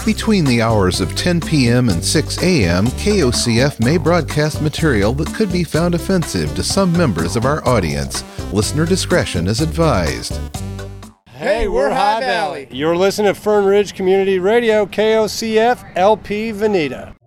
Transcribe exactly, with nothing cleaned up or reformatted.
Between the hours of ten p.m. and six a.m., K O C F may broadcast material that could be found offensive to some members of our audience. Listener discretion is advised. Hey, we're High Valley. You're listening to Fern Ridge Community Radio, K O C F, L P Veneta.